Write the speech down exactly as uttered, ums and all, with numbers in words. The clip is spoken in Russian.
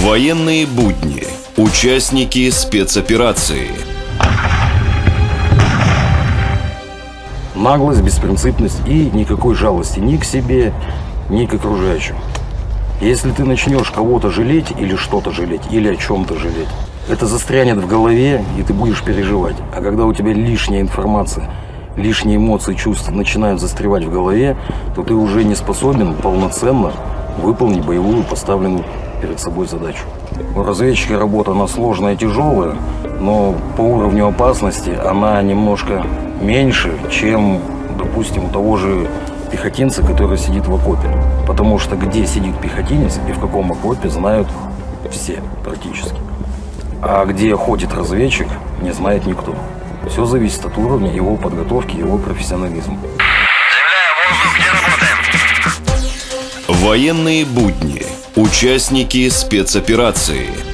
Военные будни. Участники спецоперации. Наглость, беспринципность и никакой жалости ни к себе, ни к окружающим. Если ты начнешь кого-то жалеть или что-то жалеть, или о чем-то жалеть, это застрянет в голове, и ты будешь переживать. А когда у тебя лишняя информация, лишние эмоции, чувства начинают застревать в голове, то ты уже не способен полноценно выполнить боевую поставленную перед собой задачу. У разведчика работа, она сложная и тяжелая, но по уровню опасности она немножко меньше, чем, допустим, у того же пехотинца, который сидит в окопе. Потому что где сидит пехотинец и в каком окопе, знают все практически. А где ходит разведчик, не знает никто. Все зависит от уровня его подготовки, его профессионализма. Земля, воздух, где работаем? Военные будни. Участники спецоперации.